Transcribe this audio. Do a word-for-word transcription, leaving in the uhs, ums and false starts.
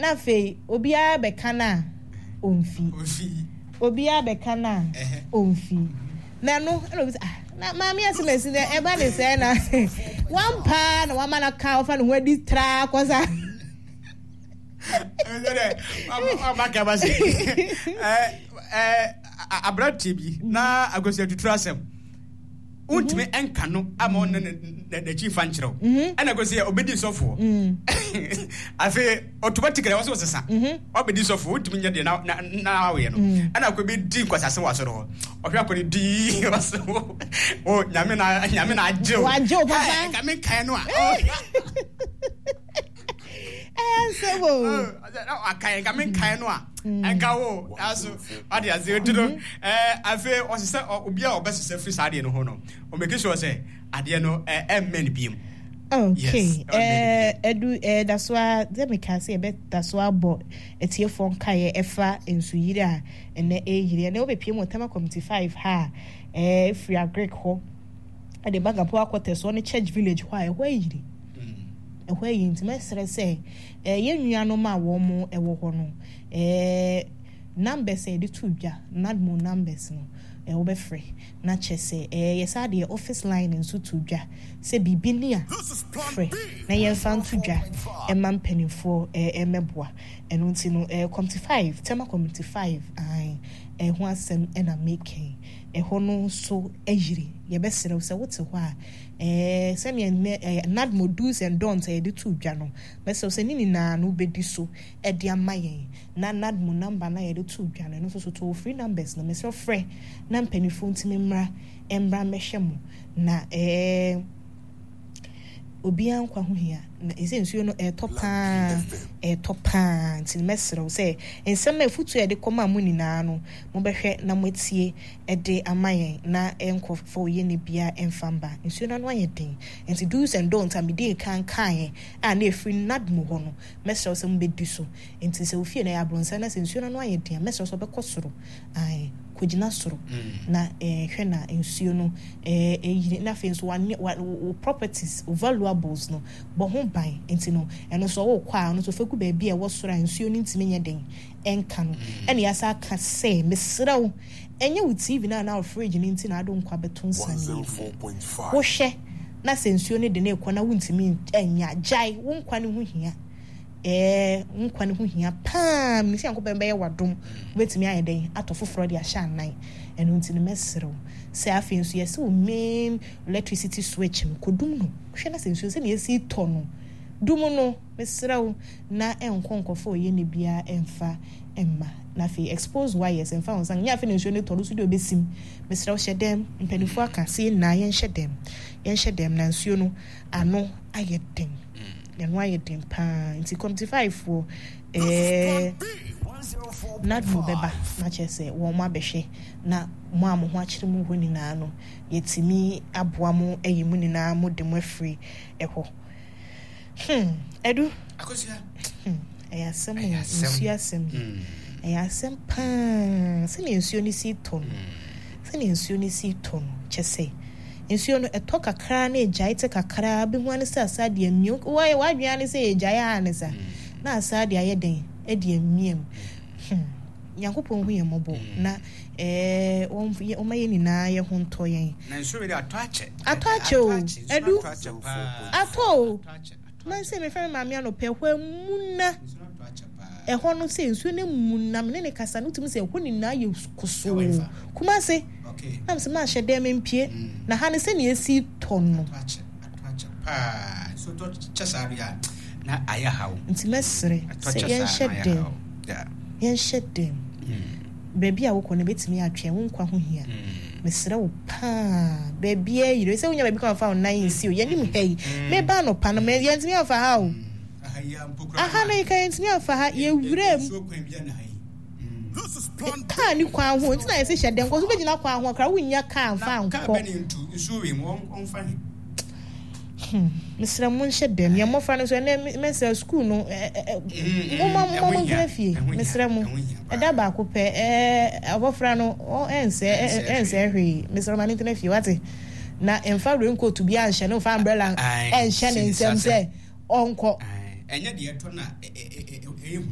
na fe obia be kana omfi Ofi. obia be kana omfi na no na mami asemesi de e ba ne say na one pa na one man aka ofa no wedi tra kosa eh mama ka ba say eh eh abrati bi na agosia tutrasem untime enka no ama on na chief anchiro ana agosia obedi sofo afi automatically was was sa obedi sofo untime nya de na na awe no ana akobi di nkwasase wasoro ohwe akoni di waso o nyame na nyame na agye o agye o papa ka me kan no a eh sebo akai ka me kan no a enka wo aso ade aze odudo eh afi osese obi a obesese free sade no ho no o make sure say ade no eh men biem. Okay. Eh edu eh that's why let me can say bet that's why bo etie fon kai efa ensu yiri a ene e yiri na obepie mo tema community five ha eh free agrek ho ade bagapo akote so ne church village ho a ho yiri e ho yi ntime sere se eh yenua no ma wo mo e wo ho no eh numbers e de tudwa nadmo numbers no e wo be free na chese eh yesa de office line nso tudwa se bibini a free na ye fan tudwa e man penifo eh emeboa eno nti no eh community five tema community five ai eh ho asem e na making e ho no so eyire ye be sere se wote ho a eh se me nadmo do's and don'ts e de tudwa no be se se nini na no bedi so e de amayen na nadmo number na ye de tudwa no so so to free numbers no me so free na penifo ntimi mra embra mehwemo na eh obian kwa ho hia na esensuo no e topa e topa ntin mesrew say ensem afutu e de koma mu nyina no mo behwe na motie e de amayen na enkofo ye ne bia enfamba ensuo no aye den enti do's and don'ts am dey kan kan a na efri nadmo ho no mesrew say mo bedi so enti se ofie na ya bronsa na ensuo no aye den mesrew so be kosoro ai kujina soro na eh hwe na ensuo no eh eh na fe nso one properties valuables no bo ho ban enti no eno so wo kwa no so feku ba bia wo soro ensuo no ntime nya den enka no ene ya sa ka se mesrew enye wo T V na na fridge ni nti na ado nkwa beton sani wo hwe na se ensuo no de na ekwa na wo ntime enya jai wo nkwa ne ho hia eh nkwa ne ho hia pam ni se ankopɛ bɛyɛ wadom betimi ayɛ den atɔfoforo de ahya anan eno nti ne mesrew se afi nso yɛ se o main electricity switch kodum no hwɛ na se nso se ne yɛsi tɔ no dum no mesrew na enkonkofo yɛ ne bia emfa emma na fi expose wires emfa on san nya fi ne nso ne tɔ so de obesim mesrew hyɛ dem mpanifo aka se na yɛn hyɛ dem yɛn hyɛ dem na nsuo no ano ayɛ den and why it didn't pan into community five for eh not mo beba na chese wo ma behwe na mo am ho akire mo ho nyina no yetimi aboa mo eyi mo nyina mo de mo afri eho hm edu akosia hm eya sem nsu asem eya sem pan se ne nsu ni si ton se ne nsu ni si ton chese ensuo no eto kakra na ejai te kakra be ho ane sa asade amio wo ye wadwea ne se ejai anesa na asade aye den e de amiem yakopon hu ye mobo na eh o maye ni na ye ho nto yen na ensuo we ato ache ato ache o edu ato man se me fa ma me anope hwa muna e ho no se ensuo ne muna me ne kasa no tumi se ho ni na ye kuso kuma se okay na se ma hye dem mpie na ha ne se ne esi ton no pa so to chesaria na aya hawo nti mesre se yen hye dem yen hye dem baby a wo ko ne betimi atwe wo nkwa ho hia mesre wo pa baby e yire se wonya baby kan fa nine si o yenim hei me ba no pa no me yen timi afa ha o aha na ikan timi afa ha ye wurem ka ni kwa ho nti na yesi hye dem ko so begina kwa ho kra wonya ka mfa nko Mister Mun hye dem ye mofa no so na mesa school no mo ma mo mo grafie Mister Mun eda ba ko pe eh abofra no o ense ense hwe Mister Man internet fie wate na emfa raincoat bi anhye no fa umbrella enhye ne nsem se onko enye de eto na